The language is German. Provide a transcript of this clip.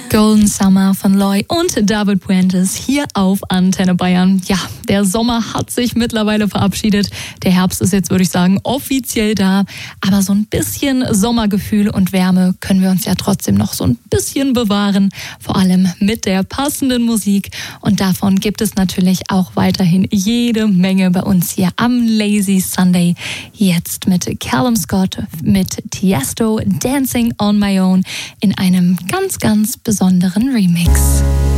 Golden Summer von Loy und David Puentes hier auf Antenne Bayern. Ja, der Sommer hat sich mittlerweile verabschiedet. Der Herbst ist jetzt, würde ich sagen, offiziell da. Aber so ein bisschen Sommergefühl und Wärme können wir uns ja trotzdem noch so ein bisschen bewahren. Vor allem mit der passenden Musik. Und davon gibt es natürlich auch weiterhin jede Menge bei uns hier am Lazy Sunday. Jetzt mit Callum Scott, mit Tiesto, Dancing on My Own in einem ganz, ganz besonderen Remix.